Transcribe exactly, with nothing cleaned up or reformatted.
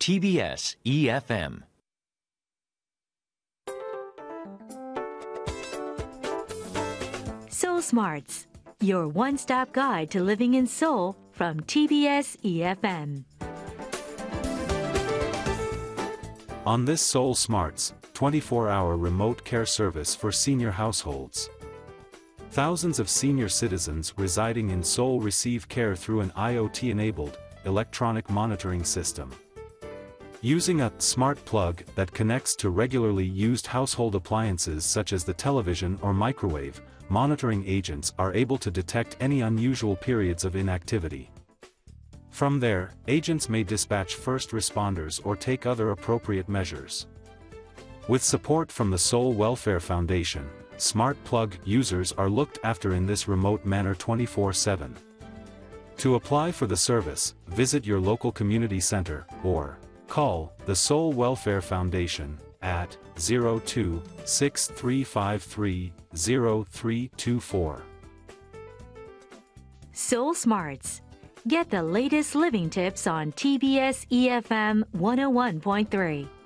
T B S E F M. Soul Smarts, your one-stop guide to living in Seoul from T B S E F M. On this Soul Smarts, twenty-four hour remote care service for senior households. Thousands of senior citizens residing in Seoul receive care through an I O T-enabled, electronic monitoring system. Using a smart plug that connects to regularly used household appliances such as the television or microwave, monitoring agents are able to detect any unusual periods of inactivity. From there, agents may dispatch first responders or take other appropriate measures. With support from the Seoul Welfare Foundation, Smart Plug users are looked after in this remote manner twenty-four seven. To apply for the service, visit your local community center, or call the Seoul Welfare Foundation at zero two six three five three zero three two four. Soul Smarts. Get the latest living tips on T B S E F M one oh one point three.